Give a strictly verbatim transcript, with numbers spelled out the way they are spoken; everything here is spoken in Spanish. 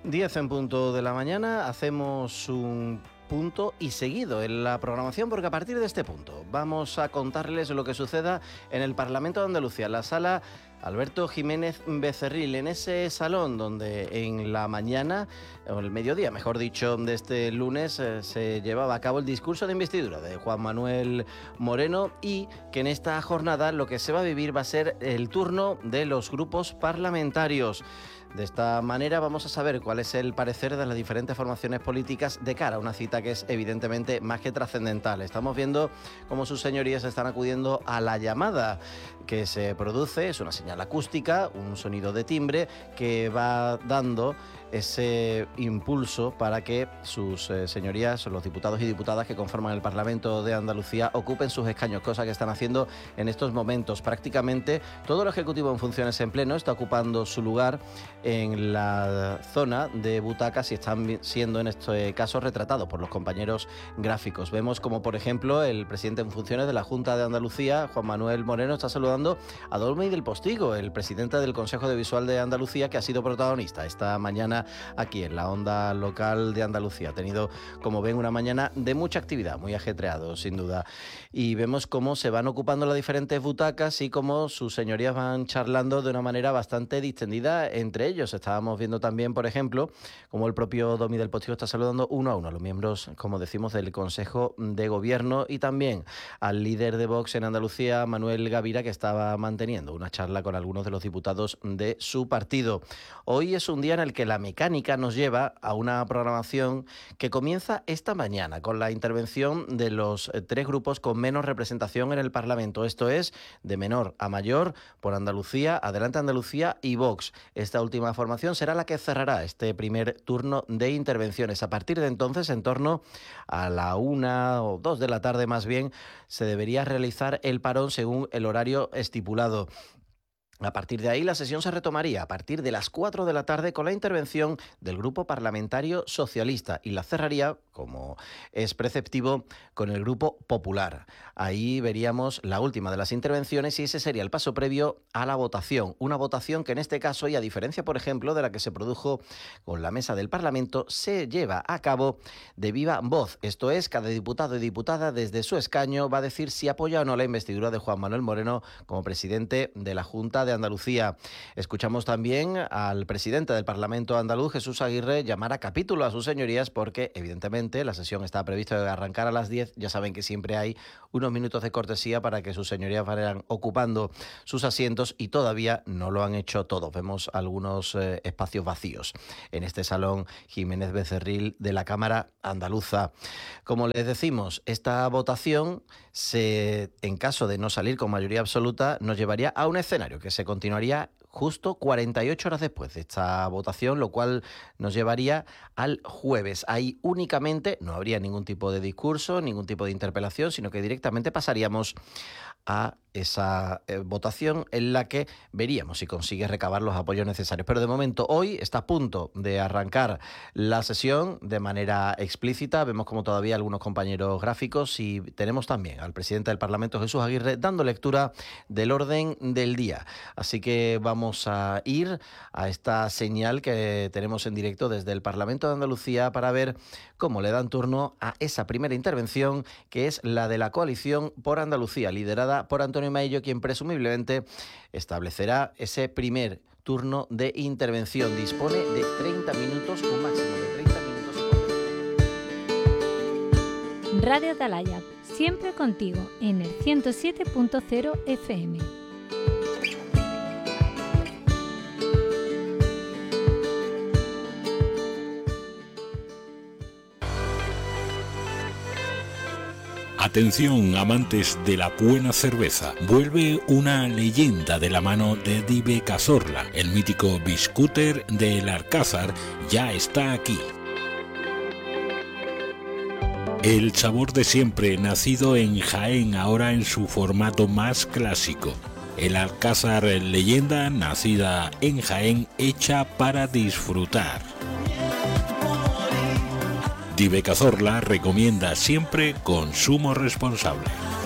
diez en punto de la mañana, hacemos un punto y seguido en la programación, porque a partir de este punto vamos a contarles lo que suceda en el Parlamento de Andalucía, en la sala Alberto Jiménez Becerril, en ese salón donde en la mañana, o el mediodía, mejor dicho, de este lunes, eh, se llevaba a cabo el discurso de investidura de Juan Manuel Moreno, y que en esta jornada lo que se va a vivir va a ser el turno de los grupos parlamentarios. De esta manera vamos a saber cuál es el parecer de las diferentes formaciones políticas de cara a una cita que es evidentemente más que trascendental. Estamos viendo cómo sus señorías están acudiendo a la llamada que se produce, es una señal acústica, un sonido de timbre que va dando ese impulso para que sus eh, señorías, los diputados y diputadas que conforman el Parlamento de Andalucía, ocupen sus escaños, cosa que están haciendo en estos momentos. Prácticamente todo el Ejecutivo en funciones en pleno está ocupando su lugar en la zona de butacas y están siendo en este caso retratados por los compañeros gráficos. Vemos como, por ejemplo, el presidente en funciones de la Junta de Andalucía, Juan Manuel Moreno, está saludando a Dolmen del Postigo, el presidente del Consejo de Visual de Andalucía, que ha sido protagonista esta mañana aquí en la onda local de Andalucía. Ha tenido, como ven, una mañana de mucha actividad, muy ajetreado, sin duda. Y vemos cómo se van ocupando las diferentes butacas y cómo sus señorías van charlando de una manera bastante distendida entre ellos. Estábamos viendo también, por ejemplo, cómo el propio Domi del Postigo está saludando uno a uno a los miembros, como decimos, del Consejo de Gobierno, y también al líder de Vox en Andalucía, Manuel Gavira, que estaba manteniendo una charla con algunos de los diputados de su partido. Hoy es un día en el que la mecánica nos lleva a una programación que comienza esta mañana con la intervención de los tres grupos con menos representación en el Parlamento. Esto es, de menor a mayor, por Andalucía, Adelante Andalucía y Vox. Esta última formación será la que cerrará este primer turno de intervenciones. A partir de entonces, en torno a la una o dos de la tarde más bien, se debería realizar el parón según el horario estipulado. A partir de ahí la sesión se retomaría a partir de las cuatro de la tarde con la intervención del Grupo Parlamentario Socialista y la cerraría, como es preceptivo, con el Grupo Popular. Ahí veríamos la última de las intervenciones y ese sería el paso previo a la votación. Una votación que en este caso, y a diferencia, por ejemplo, de la que se produjo con la mesa del Parlamento, se lleva a cabo de viva voz. Esto es, cada diputado y diputada desde su escaño va a decir si apoya o no la investidura de Juan Manuel Moreno como presidente de la Junta de Andalucía. Escuchamos también al presidente del Parlamento andaluz, Jesús Aguirre, llamar a capítulo a sus señorías porque, evidentemente, la sesión está prevista de arrancar a las diez. Ya saben que siempre hay unos minutos de cortesía para que sus señorías vayan ocupando sus asientos y todavía no lo han hecho todos. Vemos algunos eh, espacios vacíos en este salón Jiménez Becerril de la Cámara Andaluza. Como les decimos, esta votación, se, en caso de no salir con mayoría absoluta, nos llevaría a un escenario que se continuaría justo cuarenta y ocho horas después de esta votación, lo cual nos llevaría al jueves. Ahí únicamente no habría ningún tipo de discurso, ningún tipo de interpelación, sino que directamente pasaríamos a esa eh, votación en la que veríamos si consigue recabar los apoyos necesarios. Pero de momento hoy está a punto de arrancar la sesión de manera explícita. Vemos como todavía algunos compañeros gráficos y tenemos también al presidente del Parlamento, Jesús Aguirre, dando lectura del orden del día. Así que vamos a ir a esta señal que tenemos en directo desde el Parlamento de Andalucía para ver cómo le dan turno a esa primera intervención, que es la de la coalición por Andalucía, liderada por Antonio Maillo, quien presumiblemente establecerá ese primer turno de intervención. Dispone de treinta minutos, un máximo de treinta minutos. Radio Atalaya, siempre contigo, en el ciento siete punto cero F M. Atención, amantes de la buena cerveza. Vuelve una leyenda de la mano de Dive Cazorla. El mítico biscúter del Alcázar ya está aquí. El sabor de siempre, nacido en Jaén, ahora en su formato más clásico. El Alcázar leyenda, nacida en Jaén, hecha para disfrutar. Dive Cazorla recomienda siempre consumo responsable.